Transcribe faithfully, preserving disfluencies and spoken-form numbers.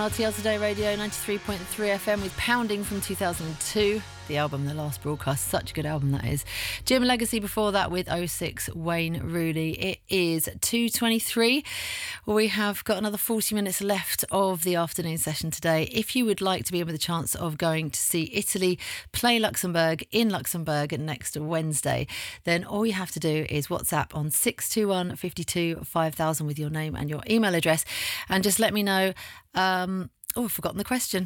R T L Today Radio ninety-three point three F M with Pounding from two thousand two. The album, the last broadcast, such a good album that is. Jim Legacy before that with oh six Wayne Rooney. It is two twenty-three. We have got another forty minutes left of the afternoon session today. If you would like to be in with a chance of going to see Italy play Luxembourg in Luxembourg next Wednesday, then all you have to do is WhatsApp on six two one, five two, five thousand with your name and your email address, and just let me know. Um, oh, I've forgotten the question.